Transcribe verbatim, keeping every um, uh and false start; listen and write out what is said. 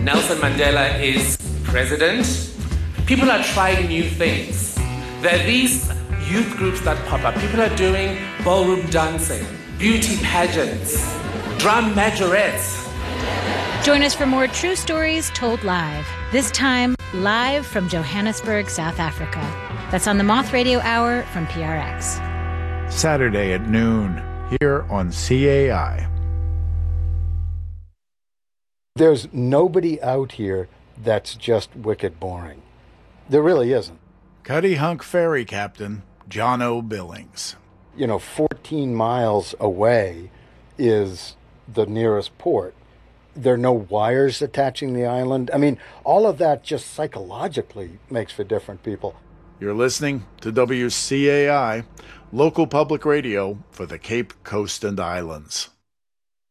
Nelson Mandela is president. People are trying new things. There are these youth groups that pop up. People are doing ballroom dancing, beauty pageants, drum majorettes. Join us for more true stories told live. This time, live from Johannesburg, South Africa. That's on the Moth Radio Hour from P R X. Saturday at noon, here on C A I. There's nobody out here that's just wicked boring. There really isn't. Cuddy Hunk Ferry Captain John O. Billings. You know, fourteen miles away is the nearest port. There are no wires attaching the island. I mean, all of that just psychologically makes for different people. You're listening to W C A I, local public radio for the Cape Coast and Islands.